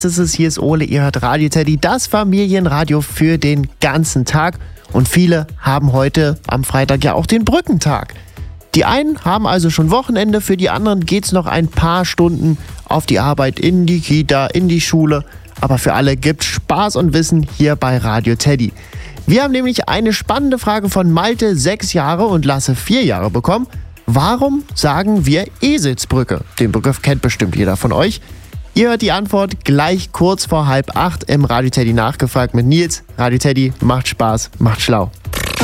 Hier ist Ole, ihr hört Radio Teddy, das Familienradio für den ganzen Tag. Und viele haben heute am Freitag ja auch den Brückentag. Die einen haben also schon Wochenende, für die anderen geht's noch ein paar Stunden auf die Arbeit, in die Kita, in die Schule. Aber für alle gibt's Spaß und Wissen hier bei Radio Teddy. Wir haben nämlich eine spannende Frage von Malte, 6 Jahre, und Lasse, 4 Jahre bekommen. Warum sagen wir Eselsbrücke? Den Begriff kennt bestimmt jeder von euch. Ihr hört die Antwort gleich kurz vor 7:30 im Radio Teddy nachgefragt mit Nils. Radio Teddy macht Spaß, macht schlau.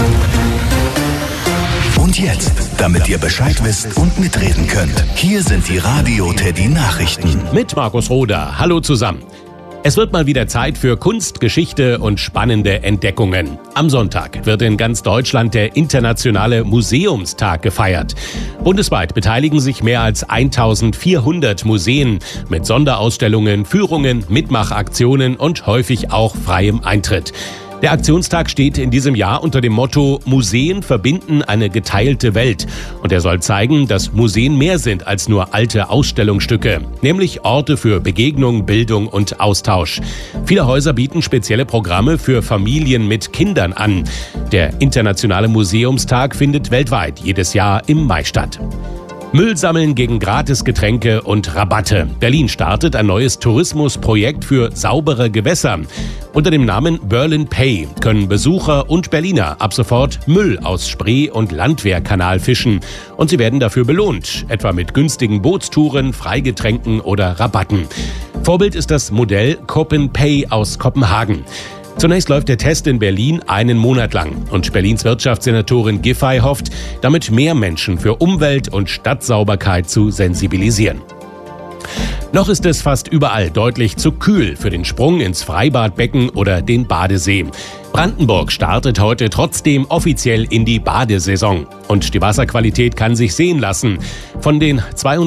Und jetzt, damit ihr Bescheid wisst und mitreden könnt, hier sind die Radio Teddy Nachrichten. Mit Markus Roder. Hallo zusammen. Es wird mal wieder Zeit für Kunst, Geschichte und spannende Entdeckungen. Am Sonntag wird in ganz Deutschland der Internationale Museumstag gefeiert. Bundesweit beteiligen sich mehr als 1400 Museen mit Sonderausstellungen, Führungen, Mitmachaktionen und häufig auch freiem Eintritt. Der Aktionstag steht in diesem Jahr unter dem Motto Museen verbinden eine geteilte Welt. Und er soll zeigen, dass Museen mehr sind als nur alte Ausstellungsstücke, nämlich Orte für Begegnung, Bildung und Austausch. Viele Häuser bieten spezielle Programme für Familien mit Kindern an. Der Internationale Museumstag findet weltweit jedes Jahr im Mai statt. Müll sammeln gegen Gratisgetränke und Rabatte. Berlin startet ein neues Tourismusprojekt für saubere Gewässer. Unter dem Namen Berlin Pay können Besucher und Berliner ab sofort Müll aus Spree- und Landwehrkanal fischen. Und sie werden dafür belohnt, etwa mit günstigen Bootstouren, Freigetränken oder Rabatten. Vorbild ist das Modell Copen Pay aus Kopenhagen. Zunächst läuft der Test in Berlin einen Monat lang und Berlins Wirtschaftssenatorin Giffey hofft, damit mehr Menschen für Umwelt und Stadtsauberkeit zu sensibilisieren. Noch ist es fast überall deutlich zu kühl für den Sprung ins Freibadbecken oder den Badesee. Brandenburg startet heute trotzdem offiziell in die Badesaison. Und die Wasserqualität kann sich sehen lassen. Von den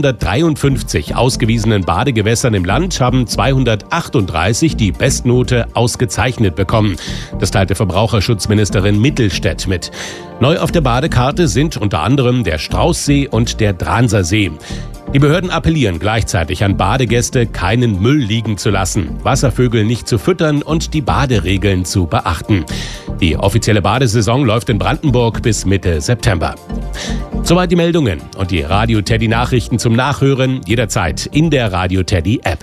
253 ausgewiesenen Badegewässern im Land haben 238 die Bestnote ausgezeichnet bekommen. Das teilte Verbraucherschutzministerin Mittelstädt mit. Neu auf der Badekarte sind unter anderem der Straußsee und der Dransersee. Die Behörden appellieren gleichzeitig an Badegäste, keinen Müll liegen zu lassen, Wasservögel nicht zu füttern und die Baderegeln zu beachten. Die offizielle Badesaison läuft in Brandenburg bis Mitte September. Soweit die Meldungen und die Radio Teddy Nachrichten zum Nachhören jederzeit in der Radio Teddy App.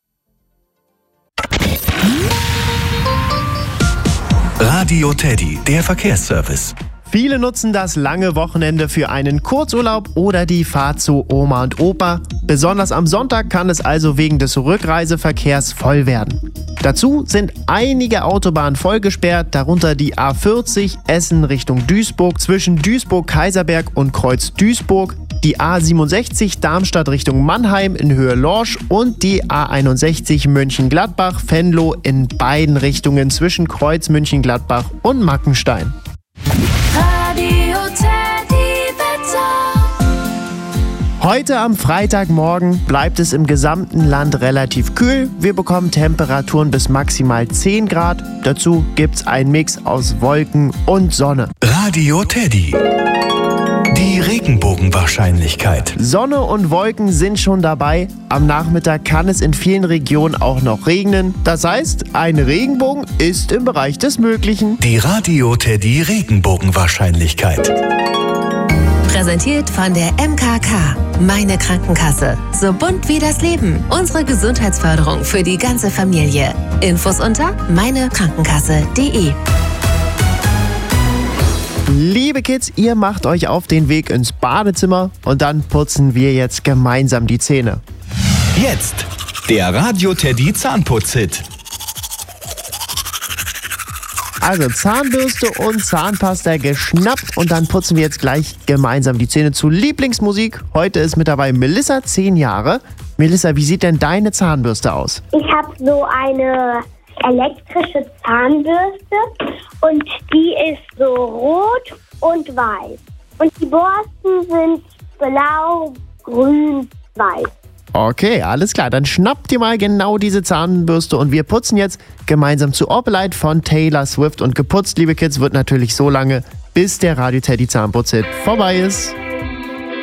Radio Teddy, der Verkehrsservice. Viele nutzen das lange Wochenende für einen Kurzurlaub oder die Fahrt zu Oma und Opa. Besonders am Sonntag kann es also wegen des Rückreiseverkehrs voll werden. Dazu sind einige Autobahnen voll gesperrt, darunter die A40 Essen Richtung Duisburg zwischen Duisburg-Kaiserberg und Kreuz Duisburg, die A67 Darmstadt Richtung Mannheim in Höhe Lorsch und die A61 Mönchengladbach-Venlo in beiden Richtungen zwischen Kreuz Mönchengladbach und Mackenstein. Radio Teddy Wetter. Heute am Freitagmorgen bleibt es im gesamten Land relativ kühl. Wir bekommen Temperaturen bis maximal 10 Grad. Dazu gibt's einen Mix aus Wolken und Sonne. Radio Teddy. Die Regenbogenwahrscheinlichkeit. Sonne und Wolken sind schon dabei. Am Nachmittag kann es in vielen Regionen auch noch regnen. Das heißt, ein Regenbogen ist im Bereich des Möglichen. Die Radio Teddy Regenbogenwahrscheinlichkeit. Präsentiert von der MKK. Meine Krankenkasse. So bunt wie das Leben. Unsere Gesundheitsförderung für die ganze Familie. Infos unter meinekrankenkasse.de. Liebe Kids, ihr macht euch auf den Weg ins Badezimmer und dann putzen wir jetzt gemeinsam die Zähne. Jetzt der Radio Teddy Zahnputz-Hit. Also Zahnbürste und Zahnpasta geschnappt und dann putzen wir jetzt gleich gemeinsam die Zähne zu Lieblingsmusik. Heute ist mit dabei Melissa, 10 Jahre. Melissa, wie sieht denn deine Zahnbürste aus? Ich habe so eine elektrische Zahnbürste und die ist so rot und weiß. Und die Borsten sind blau, grün, weiß. Okay, alles klar. Dann schnappt ihr mal genau diese Zahnbürste und wir putzen jetzt gemeinsam zu Opalite von Taylor Swift. Und geputzt, liebe Kids, wird natürlich so lange, bis der Radio Teddy Zahnputz-Hit vorbei ist.